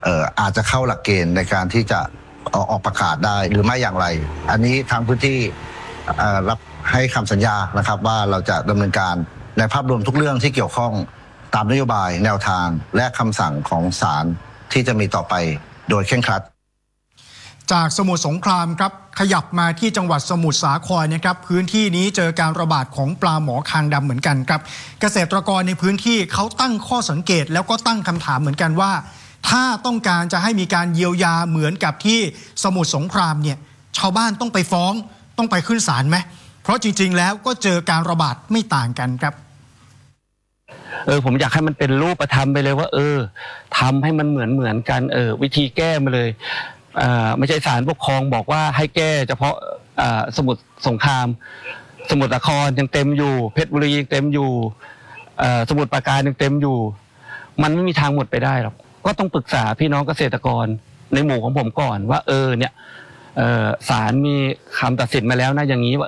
อาจจะเข้าหลักเกณฑ์ในการที่จะออกประกาศได้หรือไม่อย่างไรอันนี้ทางพื้นที่รับให้คำสัญญานะครับว่าเราจะดำเนินการในภาพรวมทุกเรื่องที่เกี่ยวข้องตามนโยบายแนวทางและคำสั่งของศาลที่จะมีต่อไปโดยเคร่งครัดจากสมุทรสงครามครับขยับมาที่จังหวัดสมุทรสาครนะครับพื้นที่นี้เจอการระบาดของปลาหมอคางดำเหมือนกันครับเกษตรกรในพื้นที่เขาตั้งข้อสังเกตแล้วก็ตั้งคำถามเหมือนกันว่าถ้าต้องการจะให้มีการเยียวยาเหมือนกับที่สมุทรสงครามเนี่ยชาวบ้านต้องไปฟ้องต้องไปขึ้นศาลไหมเพราะจริงๆแล้วก็เจอการระบาดไม่ต่างกันครับผมอยากให้มันเป็นรูปธรรมไปเลยว่าทำให้มันเหมือนกันวิธีแก้มาเลยไม่ใช่ศาลปกครองบอกว่าให้แก้เฉพาะสมุทรสงครามสมุทรสาครยังเต็มอยู่เพชรบุรียังเต็มอยู่สมุทรปราการยังเต็มอยู่มันไม่มีทางหมดไปได้หรอกก็ต้องปรึกษาพี่น้องเกษตรกรในหมู่ของผมก่อนว่าเนี่ยศาลมีคำตัดสินมาแล้วนะอย่างนี้ว่า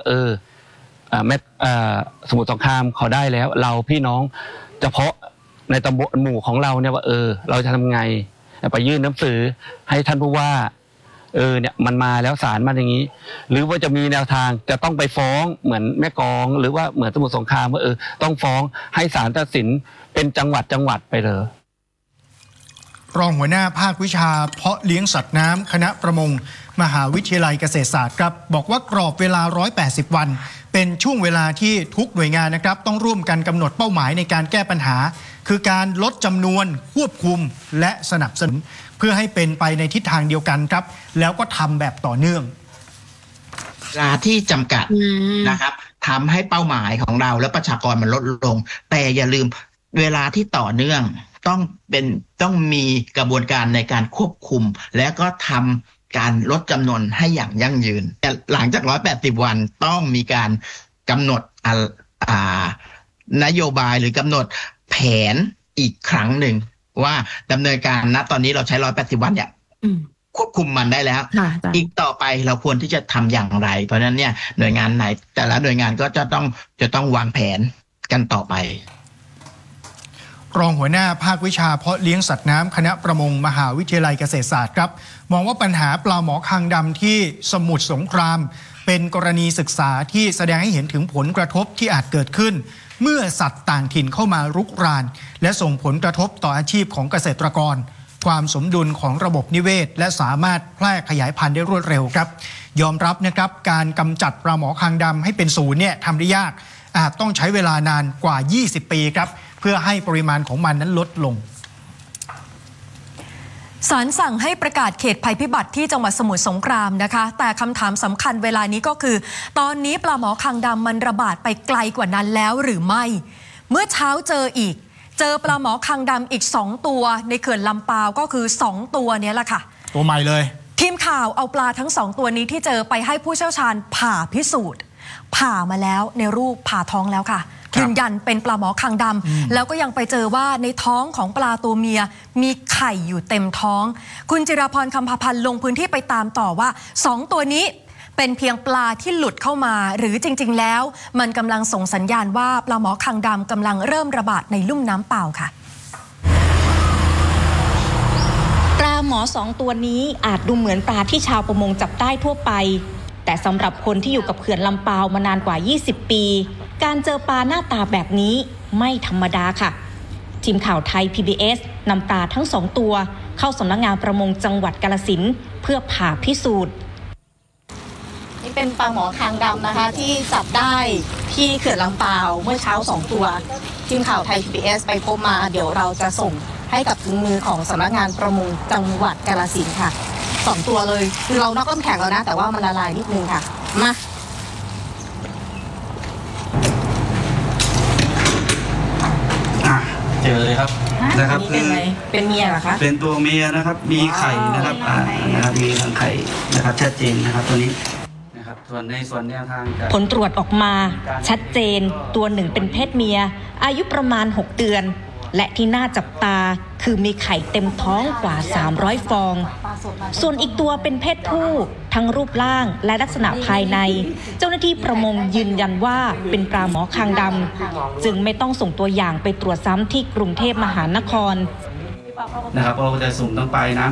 สมุทรสงครามเขาได้แล้วเราพี่น้องเฉพาะในตำบลหมู่ของเราเนี่ยว่าเราจะทำไงไปยื่นหนังสือให้ท่านผู้ว่าเนี่ยมันมาแล้วศาลมาอย่างนี้หรือว่าจะมีแนวทางจะต้องไปฟ้องเหมือนแม่กลองหรือว่าเหมือนสมุทรสงครามว่าต้องฟ้องให้ศาลตัดสินเป็นจังหวัดไปเลยรองหัวหน้าภาควิชาเพาะเลี้ยงสัตว์น้ำคณะประมงมหาวิทยาลัยเกษตรศาสตร์ครับบอกว่ากรอบเวลา180วันเป็นช่วงเวลาที่ทุกหน่วยงานนะครับต้องร่วมกันกำหนดเป้าหมายในการแก้ปัญหาคือการลดจำนวนควบคุมและสนับสนุนเพื่อให้เป็นไปในทิศทางเดียวกันครับแล้วก็ทำแบบต่อเนื่องเวลาที่จำกัดนะครับทำให้เป้าหมายของเราและประชากรมันลดลงแต่อย่าลืมเวลาที่ต่อเนื่องต้องมีกระบวนการในการควบคุมและก็ทำการลดจำนวนให้อย่างยั่งยืนหลังจาก180วันต้องมีการกำหนดนโยบายหรือกำหนดแผนอีกครั้งหนึ่งว่าดำเนินการณตอนนี้เราใช้180วันเนี่ยควบคุมมันได้แล้วอีกต่อไปเราควรที่จะทำอย่างไรเพราะฉะนั้นเนี่ยหน่วยงานไหนแต่ละหน่วยงานก็จะต้องวางแผนกันต่อไปรองหัวหน้าภาควิชาเพาะเลี้ยงสัตว์น้ำคณะประมงมหาวิทยาลัยเกษตรศาสตร์ครับมองว่าปัญหาปลาหมอคางดำที่สมุทรสงครามเป็นกรณีศึกษาที่แสดงให้เห็นถึงผลกระทบที่อาจเกิดขึ้นเมื่อสัตว์ต่างถิ่นเข้ามารุกรานและส่งผลกระทบต่ออาชีพของเกษตรกรความสมดุลของระบบนิเวศและสามารถแพร่ขยายพันธุ์ได้รวดเร็วครับยอมรับนะครับการกำจัดปลาหมอคางดำให้เป็นศูนย์เนี่ยทำได้ยากอาจต้องใช้เวลานานกว่า20ปีครับเพื่อให้ปริมาณของมันนั้นลดลงศาลสั่งให้ประกาศเขตภัยพิบัติที่จังหวัดสมุทรสงครามนะคะแต่คำถามสำคัญเวลานี้ก็คือตอนนี้ปลาหมอคางดำมันระบาดไปไกลกว่านั้นแล้วหรือไม่เมื่อเช้าเจอปลาหมอคางดำอีก2ตัวในเขื่อนลำปาวก็คือ2ตัวนี้แหละค่ะตัวใหม่เลยทีมข่าวเอาปลาทั้ง2ตัวนี้ที่เจอไปให้ผู้เชี่ยวชาญผ่าพิสูจน์ผ่ามาแล้วในรูปผ่าท้องแล้วค่ะยืนยันเป็นปลาหมอคางดำแล้วก็ยังไปเจอว่าในท้องของปลาตัวเมียมีไข่อยู่เต็มท้องคุณจิราพรคำพพันธ์ลงพื้นที่ไปตามต่อว่า2ตัวนี้เป็นเพียงปลาที่หลุดเข้ามาหรือจริงๆแล้วมันกำลังส่งสัญญาณว่าปลาหมอคางดำกำลังเริ่มระบาดในลุ่มน้ำเปล่าค่ะปลาหมอ2ตัวนี้อาจดูเหมือนปลาที่ชาวประมงจับได้ทั่วไปแต่สำหรับคนที่อยู่กับเขื่อนลำปาวมานานกว่า20ปีการเจอปลาหน้าตาแบบนี้ไม่ธรรมดาค่ะทีมข่าวไทย PBS นำปลาทั้ง2ตัวเข้าสำนักงานประมงจังหวัดกาฬสินธุ์เพื่อผ่าพิสูจน์นี่เป็นปลาหมอคางดำนะคะที่จับได้ที่เขื่อนลำปาวเมื่อเช้า2ตัวทีมข่าวไทย PBS ไปพบมาเดี๋ยวเราจะส่งให้กับถึงมือของสำนักงานประมงจังหวัดกาฬสินธุ์ค่ะ2ตัวเลยคือเรานอกน้ำแข็งแล้วนะแต่ว่ามันละลายนิดนึงค่ะมาเจอเลยครับนะครับเป็นเมียเหรอคะเป็นตัวเมียนะครับมีไข่นะครับนะครับมีทั้งไข่นะครับชัดเจนนะครับตัวนี้นะครับส่วนในแนวทางผลตรวจออกมาชัดเจนตัวหนึ่งเป็นเพศเมียอายุประมาณ6เดือนและที่น่าจับตาคือมีไข่เต็มท้องกว่า300ฟองส่วนอีกตัวเป็นเพศผู้ทั้งรูปร่างและลักษณะภายในเจ้าหน้าที่ประมงยืนยันว่าเป็นปลาหมอคางดำจึงไม่ต้องส่งตัวอย่างไปตรวจซ้ำที่กรุงเทพมหานครนะครับเราจะส่งต้องไปนะ